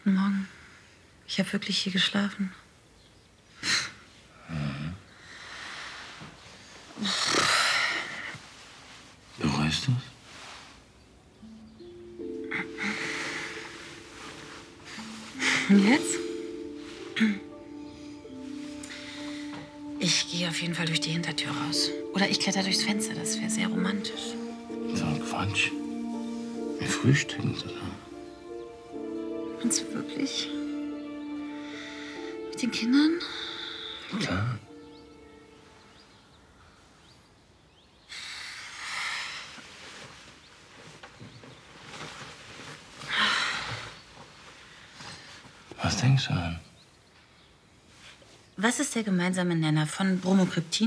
Guten Morgen. Ich habe wirklich hier geschlafen. Bereust du es? Und jetzt? Ich gehe auf jeden Fall durch die Hintertür raus. Oder ich kletter durchs Fenster. Das wäre sehr romantisch. So ein Quatsch. Wir frühstücken zusammen. Meinst du wirklich? Mit den Kindern? Klar. Was denkst du an? Was ist der gemeinsame Nenner von Bromocryptin